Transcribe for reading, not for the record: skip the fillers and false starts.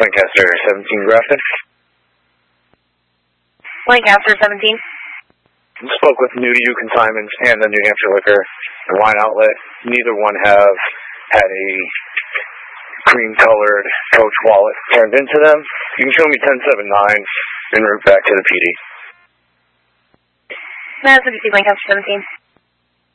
Lancaster 17 Grafton. Lancaster 17. Spoke with New to You Consignments and the New Hampshire Liquor and Wine Outlet. Neither one have had a cream-colored Coach wallet turned into them. You can show me 1079 en route back to the PD. That's what you see, Lancaster 17.